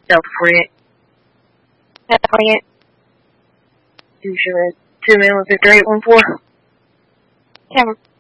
Don't fret. Don't fret. You sure 2 minutes was a great one for? Cameron.